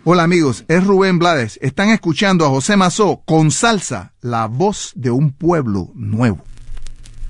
Hola amigos, es Rubén Blades. Están escuchando a José Mazó con Salsa, la voz de un pueblo nuevo.